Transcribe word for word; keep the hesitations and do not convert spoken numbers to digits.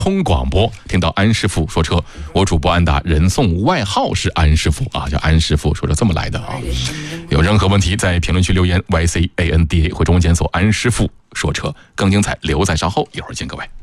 通广播听到安师傅说车，我主播安达人送外号是安师傅啊，叫安师傅，说车这么来的啊。有任何问题在评论区留言 Y C A N D A 或中文检索安师傅说车，更精彩留在稍后，一会儿见各位。